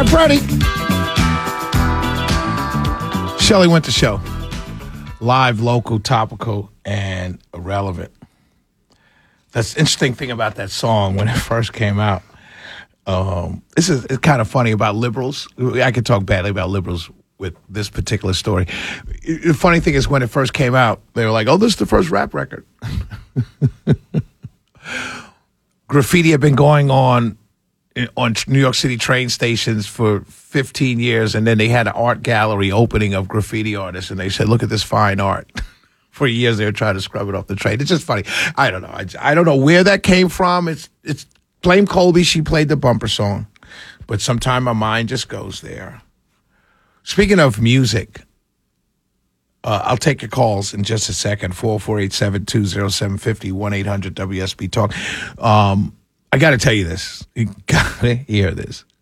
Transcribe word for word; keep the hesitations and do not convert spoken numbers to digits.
right, Brody. Shelley went to show. Live, local, topical, and irrelevant. That's the interesting thing about that song when it first came out. Um, this is it's kind of funny about liberals. I could talk badly about liberals with this particular story. The funny thing is when it first came out, they were like, oh, this is the first rap record. Graffiti had been going on on New York City train stations for fifteen years, and then they had an art gallery opening of graffiti artists, and they said, look at this fine art. For years, they were trying to scrub it off the train. It's just funny. I don't know. I, I don't know where that came from. It's it's blame Colby. She played the bumper song. But sometimes my mind just goes there. Speaking of music, uh, I'll take your calls in just a second. four four eight, seven two zero, seven five zero, one eight hundred W S B Talk. Um, I got to tell you this. You got to hear this.